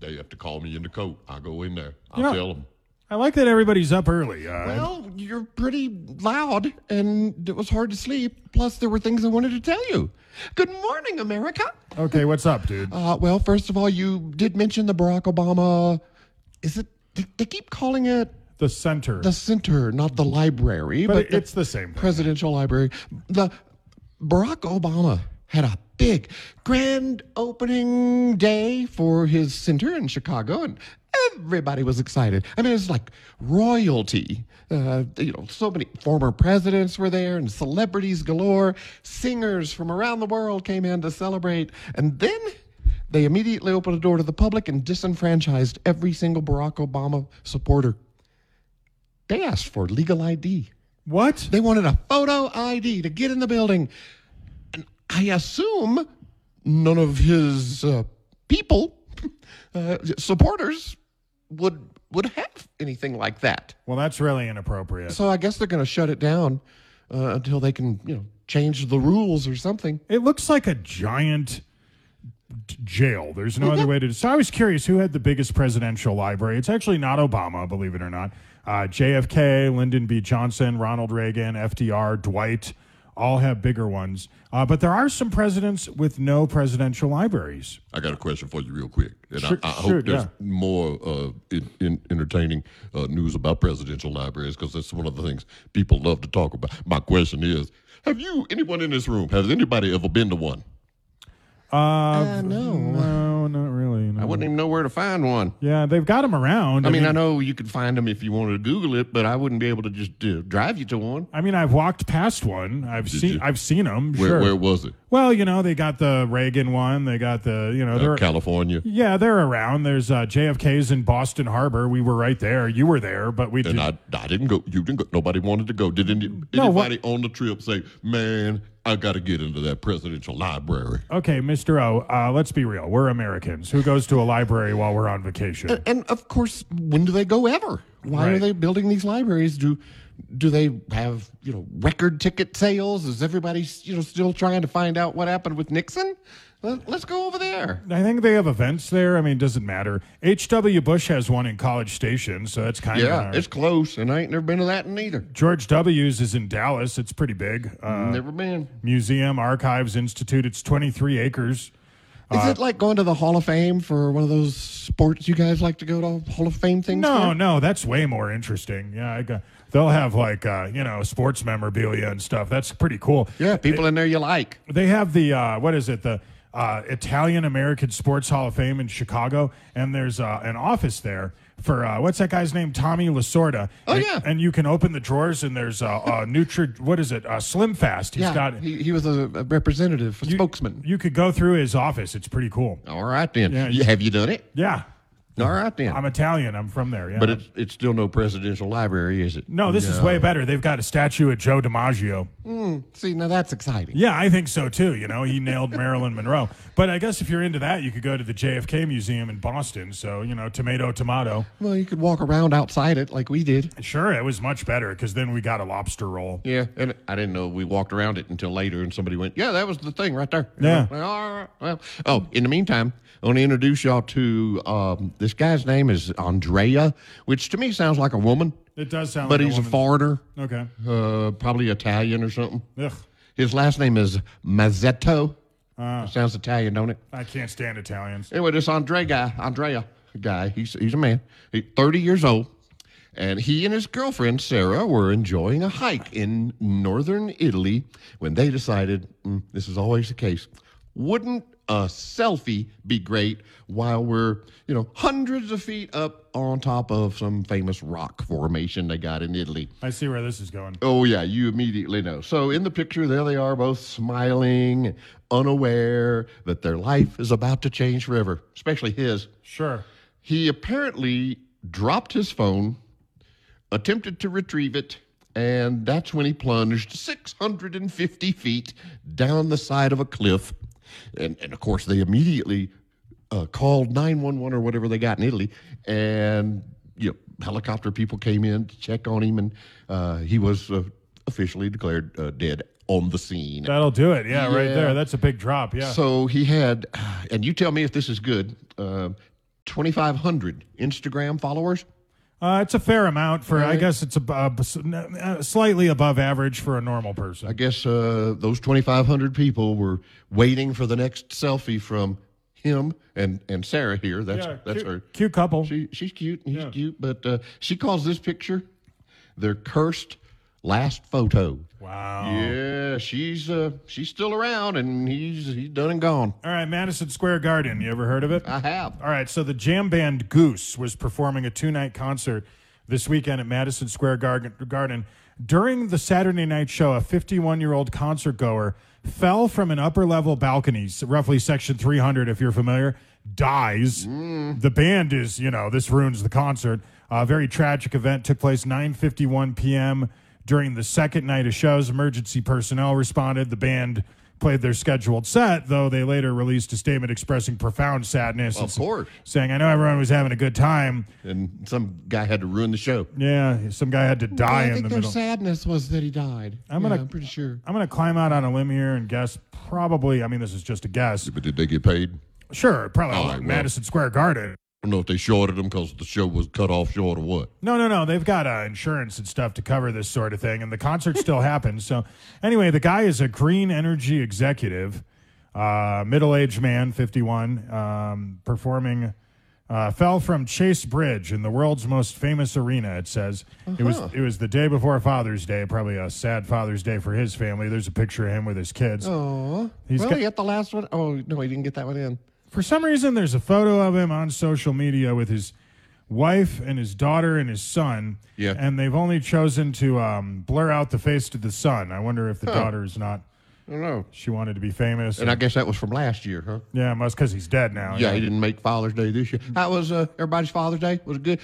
They have to call me in the coat. I'll go in there. I'll tell them. I like that everybody's up early. Well, you're pretty loud, and it was hard to sleep. Plus, there were things I wanted to tell you. Good morning, America. Okay, what's up, dude? Well, first of all, you did mention the Barack Obama. Is it? They keep calling it The center. the center, not the library, but the it's the same thing. presidential library. The Barack Obama had a big grand opening day for his center in Chicago, and everybody was excited. I mean, it's like royalty. So many former presidents were there and celebrities galore. Singers from around the world came in to celebrate. And then they immediately opened the door to the public and disenfranchised every single Barack Obama supporter. They asked for legal ID. What? They wanted a photo ID to get in the building. And I assume none of his people, supporters, would have anything like that. Well, that's really inappropriate. So I guess they're going to shut it down until they can, change the rules or something. It looks like a giant jail. There's no other way to. So I was curious who had the biggest presidential library. It's actually not Obama, believe it or not. JFK, Lyndon B. Johnson, Ronald Reagan, FDR, Dwight, all have bigger ones. But there are some presidents with no presidential libraries. I got a question for you real quick. And Sure, I sure, hope there's yeah. more entertaining news about presidential libraries, because that's one of the things people love to talk about. My question is, anyone in this room, has anybody ever been to one? No, not really. No. I wouldn't even know where to find one. Yeah, they've got them around. I mean, I know you could find them if you wanted to Google it, but I wouldn't be able to just drive you to one. I mean, I've walked past one. I've seen them. Where was it? Well, they got the Reagan one. They got the, they're California. Yeah, they're around. There's JFK's in Boston Harbor. We were right there. You were there, but we And did. I didn't go. You didn't go. Nobody wanted to go. Did anybody on the trip say, "Man, I got to get into that presidential library"? Okay, Mr. O, let's be real. We're Americans. Who goes to a library while we're on vacation? And of course, when do they go ever? Why Right. are they building these libraries? Do they have record ticket sales? Is everybody still trying to find out what happened with Nixon? Let's go over there. I think they have events there. I mean, it doesn't matter. H.W. Bush has one in College Station, so that's kind Yeah, of... it's close, and I ain't never been to that neither. George W.'s is in Dallas. It's pretty big. Never been. Museum, Archives, Institute. It's 23 acres. Is it like going to the Hall of Fame for one of those sports you guys like to go to Hall of Fame things for? No, that's way more interesting. Yeah, they'll have like sports memorabilia and stuff. That's pretty cool. Yeah, people in there you like. They have the what is it? The Italian American Sports Hall of Fame in Chicago, and there's an office there for what's that guy's name? Tommy Lasorda. Oh, and, yeah. And you can open the drawers, and there's what is it? Slim Fast. He's got. He was a representative, a spokesman. You could go through his office. It's pretty cool. All right, then. Yeah, Have you done it? Yeah. All right, then. I'm Italian. I'm from there. Yeah. But it's still no presidential library, is it? No, this is way better. They've got a statue of Joe DiMaggio. See, now that's exciting. Yeah, I think so too. He nailed Marilyn Monroe. But I guess if you're into that, you could go to the JFK Museum in Boston. So, tomato. Well, you could walk around outside it like we did. Sure, it was much better because then we got a lobster roll. Yeah, and I didn't know we walked around it until later, and somebody went, "Yeah, that was the thing right there." Yeah. Well, all right. Well, in the meantime, I want to introduce y'all to this guy's name is Andrea, which to me sounds like a woman, It does sound but like he's a woman. foreigner, Okay. probably Italian or something. Ugh. His last name is Mazzetto. Sounds Italian, don't it? I can't stand Italians. Anyway, this Andrea guy, he's a man. He's 30 years old, and he and his girlfriend, Sarah, were enjoying a hike in northern Italy when they decided, this is always the case, wouldn't a selfie be great while we're, hundreds of feet up on top of some famous rock formation they got in Italy? I see where this is going. Oh, yeah, you immediately know. So in the picture, there they are, both smiling, unaware that their life is about to change forever, especially his. Sure. He apparently dropped his phone, attempted to retrieve it, and that's when he plunged 650 feet down the side of a cliff. And of course, they immediately called 911 or whatever they got in Italy, and helicopter people came in to check on him, and he was officially declared dead on the scene. That'll do it. Yeah, right Yeah. there. That's a big drop. Yeah. So he had, and you tell me if this is good, 2,500 Instagram followers. It's a fair amount for, I Right. guess it's slightly above average for a normal person. I guess those 2,500 people were waiting for the next selfie from him and Sarah here. That's cute, her. cute couple. She's cute. And he's Yeah. cute. But she calls this picture their cursed last photo. Wow. Yeah, she's still around, and he's done and gone. All right, Madison Square Garden. You ever heard of it? I have. All right, so the jam band Goose was performing a 2-night concert this weekend at Madison Square Garden. During the Saturday night show, a 51-year-old concert goer fell from an upper-level balcony, roughly section 300 if you're familiar, dies. The band is, this ruins the concert. A very tragic event took place 9:51 p.m. during the second night of shows. Emergency personnel responded. The band played their scheduled set, though they later released a statement expressing profound sadness. Of course. Saying, I know everyone was having a good time. And some guy had to ruin the show. Yeah, some guy had to die I in think the their middle. sadness was that he died. I'm pretty sure. I'm going to climb out on a limb here and guess probably, this is just a guess. But did they get paid? Sure, probably All right, well. Madison Square Garden. I don't know if they shorted them because the show was cut off short or what. No. They've got insurance and stuff to cover this sort of thing, and the concert still happens. So, anyway, the guy is a green energy executive, middle-aged man, 51, performing. Fell from Chase Bridge in the world's most famous arena. It says it was the day before Father's Day. Probably a sad Father's Day for his family. There's a picture of him with his kids. Oh, He's well, got- he got the last one. Oh no, he didn't get that one in. For some reason, there's a photo of him on social media with his wife and his daughter and his son. Yeah. And they've only chosen to blur out the face to the son. I wonder if the daughter is not. I don't know. She wanted to be famous. And I guess that was from last year, huh? Yeah, must because he's dead now. Yeah, he didn't make Father's Day this year. How was everybody's Father's Day? Was it good?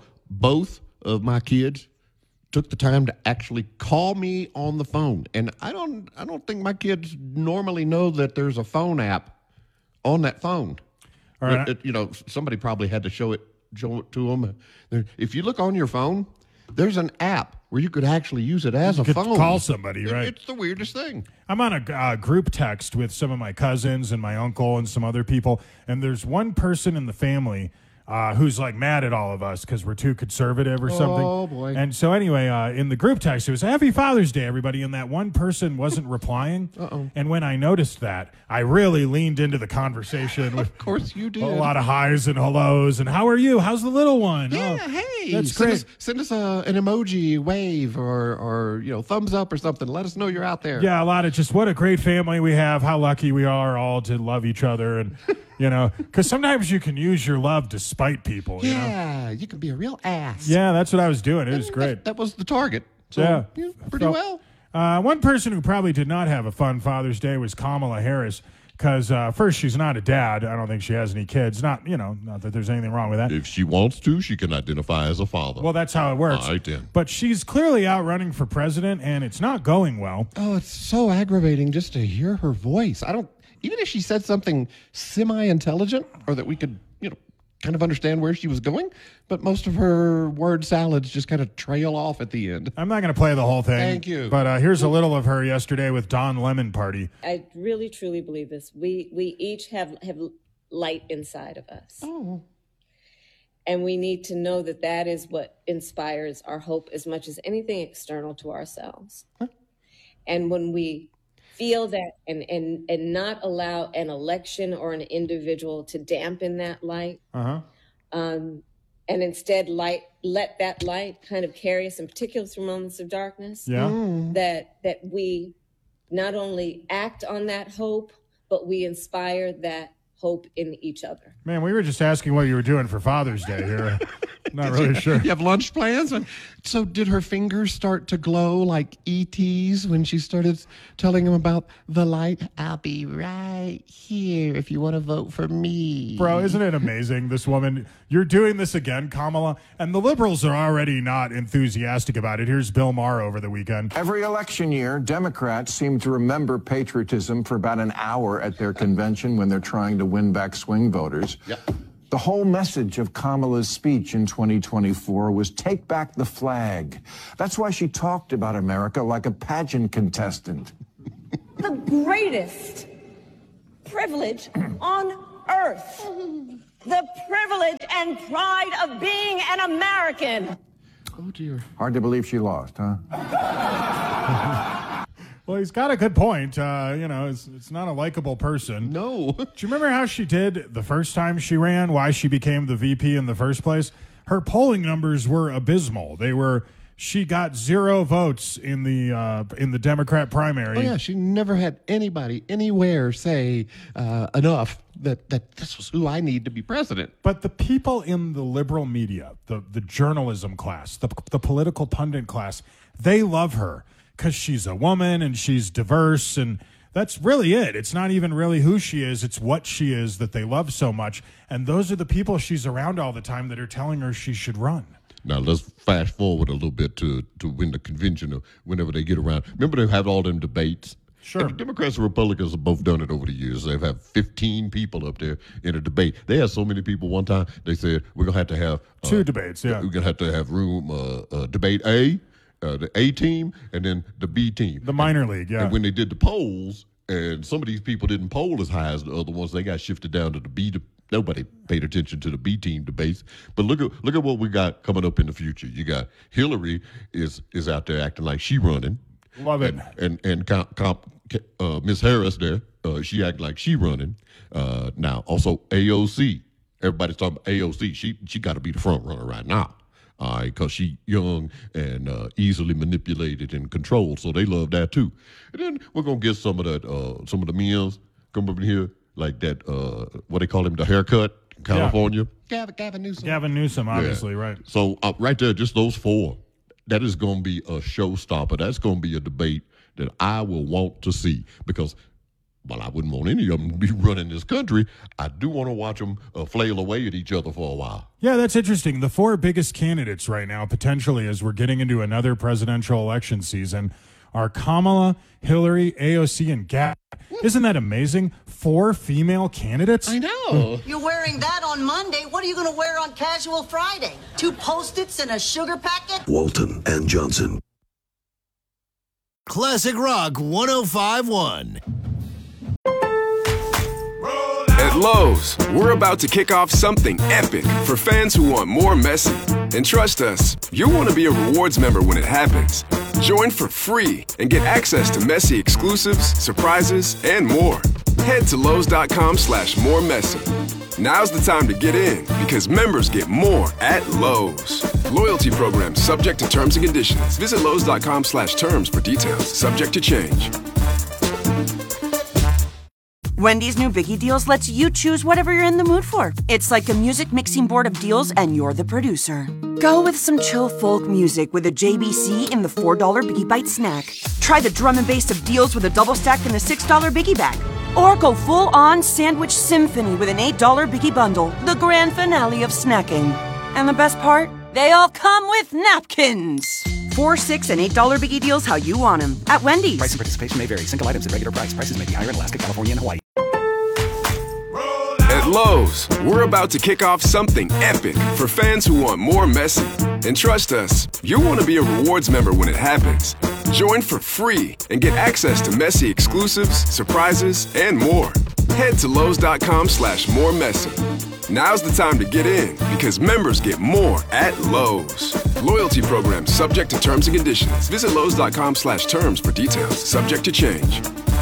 Both of my kids took the time to actually call me on the phone, and I don't think my kids normally know that there's a phone app on that phone. All right. Somebody probably had to show it to them. If you look on your phone, there's an app where you could actually use it as a could phone. call somebody, right? It's the weirdest thing. I'm on a group text with some of my cousins and my uncle and some other people, and there's one person in the family who's like mad at all of us because we're too conservative or something. Oh, boy. And so anyway, in the group text, it was Happy Father's Day, everybody, and that one person wasn't replying. And when I noticed that, I really leaned into the conversation with Of course you did. a lot of highs and hellos and how are you? How's the little one? Yeah, Oh, hey, that's send great. us, send us an emoji, wave, or thumbs up or something. Let us know you're out there. Yeah, a lot of just what a great family we have, how lucky we are all to love each other. And, because sometimes you can use your love to spite people. Yeah, you can be a real ass. Yeah, that's what I was doing. It was great. That was the target. So, Yeah. pretty Felt- well. One person who probably did not have a fun Father's Day was Kamala Harris. Because first, she's not a dad. I don't think she has any kids. Not that there's anything wrong with that. If she wants to, she can identify as a father. Well, that's how it works. All right, then. But she's clearly out running for president, and it's not going well. Oh, it's so aggravating just to hear her voice. Even if she said something semi-intelligent or that we could, kind of understand where she was going, but most of her word salads just kind of trail off at the end. I'm not going to play the whole thing. Thank you. But here's a little of her yesterday with Don Lemon Party. I really, truly believe this. We each have light inside of us. Oh. And we need to know that that is what inspires our hope as much as anything external to ourselves. And when we feel that and not allow an election or an individual to dampen that light, and instead let that light kind of carry us, in particular through moments of darkness, Yeah. that we not only act on that hope, but we inspire that hope in each other. Man, we were just asking what you were doing for Father's Day here. Not really sure. You have lunch plans? So did her fingers start to glow like E.T.'s when she started telling him about the light? I'll be right here if you want to vote for me. Bro, isn't it amazing? This woman, you're doing this again, Kamala, and the liberals are already not enthusiastic about it. Here's Bill Maher over the weekend. Every election year, Democrats seem to remember patriotism for about an hour at their convention when they're trying to win back swing voters. Yeah. The whole message of Kamala's speech in 2024 was take back the flag. That's why she talked about America like a pageant contestant. The greatest privilege on earth. The privilege and pride of being an American. Oh, dear. Hard to believe she lost, huh? Well, he's got a good point. It's not a likable person. No. Do you remember how she did the first time she ran, why she became the VP in the first place? Her polling numbers were abysmal. She got 0 votes in the Democrat primary. Oh, yeah, she never had anybody anywhere say enough that this was who I need to be president. But the people in the liberal media, the journalism class, the political pundit class, they love her because she's a woman and she's diverse, and that's really it. It's not even really who she is. It's what she is that they love so much. And those are the people she's around all the time that are telling her she should run. Now, let's fast forward a little bit to when the convention, or whenever they get around. Remember they have all them debates? Sure. And the Democrats and Republicans have both done it over the years. They've had 15 people up there in a debate. They had so many people one time, they said, we're going to have 2 debates, yeah. We're going to have room, debate A, the A team, and then the B team. The minor league, yeah. And when they did the polls, and some of these people didn't poll as high as the other ones, they got shifted down to the B. Nobody paid attention to the B team debates. But look at what we got coming up in the future. You got Hillary is out there acting like she running. Love it. And Miss Harris there, she act like she running. Now also AOC. Everybody's talking about AOC. She got to be the front runner right now. All right, because she young and easily manipulated and controlled, so they love that too. And then we're gonna get some of the men's come up in here like that. What they call him, the haircut, in California. Yeah. Gavin Newsom. Gavin Newsom, obviously, right. So right there, just those 4. That is gonna be a showstopper. That's gonna be a debate that I will want to see because. Well, I wouldn't want any of them to be running this country. I do want to watch them flail away at each other for a while. Yeah, that's interesting. The 4 biggest candidates right now, potentially, as we're getting into another presidential election season, are Kamala, Hillary, AOC, and Gavin. Isn't that amazing? 4 female candidates? I know. You're wearing that on Monday. What are you going to wear on Casual Friday? 2 Post-its and a sugar packet? Walton and Johnson. Classic Rock 105.1. At Lowe's, we're about to kick off something epic for fans who want more Messi. And trust us, you'll want to be a rewards member when it happens. Join for free and get access to Messi exclusives, surprises, and more. Head to Lowe's.com/moremessi. Now's the time to get in because members get more at Lowe's. Loyalty program subject to terms and conditions. Visit Lowe's.com/terms for details. Subject to change. Wendy's new Biggie Deals lets you choose whatever you're in the mood for. It's like a music mixing board of deals, and you're the producer. Go with some chill folk music with a JBC in the $4 Biggie Bite snack. Try the drum and bass of deals with a double stack in the $6 Biggie Bag. Or go full-on sandwich symphony with an $8 Biggie Bundle, the grand finale of snacking. And the best part? They all come with napkins. $4, $6, and $8 Biggie Deals how you want them at Wendy's. Price and participation may vary. Single items at regular price. Prices may be higher in Alaska, California, and Hawaii. At Lowe's, we're about to kick off something epic for fans who want more Messi. And trust us, you'll want to be a rewards member when it happens. Join for free and get access to Messi exclusives, surprises, and more. Head to Lowe's.com/moremessi. Now's the time to get in because members get more at Lowe's. Loyalty program subject to terms and conditions. Visit Lowe's.com/terms for details. Subject to change.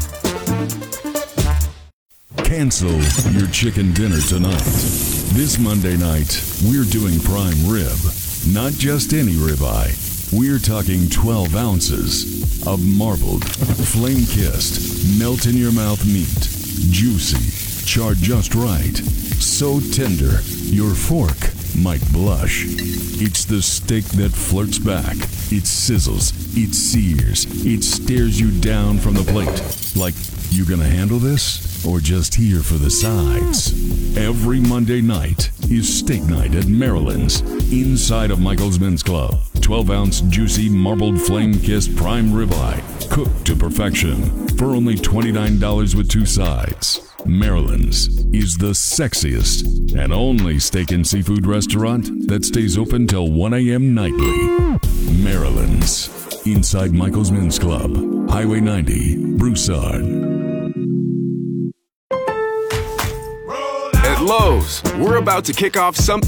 Cancel your chicken dinner tonight. This Monday night, we're doing prime rib. Not just any ribeye. We're talking 12 ounces of marbled, flame-kissed, melt-in-your-mouth meat. Juicy, charred just right. So tender, your fork might blush. It's the steak that flirts back. It sizzles, it sears, it stares you down from the plate. Like, you gonna handle this? Or just here for the sides? Every Monday night is steak night at Maryland's, inside of Michael's Men's Club. 12-ounce juicy marbled flame-kissed prime ribeye, cooked to perfection for only $29 with 2 sides. Maryland's is the sexiest and only steak and seafood restaurant that stays open till 1 a.m. nightly. Maryland's, inside Michael's Men's Club, Highway 90, Broussard. At Lowe's, we're about to kick off something